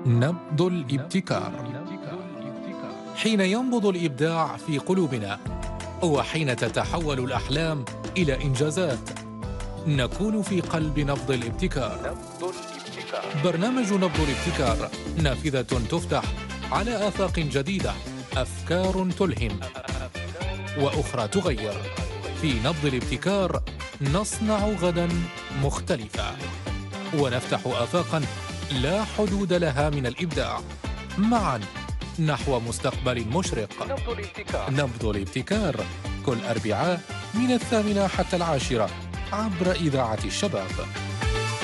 نبض الابتكار. حين ينبض الإبداع في قلوبنا، وحين تتحول الأحلام إلى إنجازات، نكون في قلب نبض الابتكار. برنامج نبض الابتكار نافذة تفتح على آفاق جديدة، أفكار تلهم وأخرى تغير. في نبض الابتكار نصنع غداً مختلفا، ونفتح آفاقاً لا حدود لها من الإبداع، معاً نحو مستقبل مشرق. نبض الابتكار كل أربعاء من 8 حتى 10 عبر إذاعة الشباب.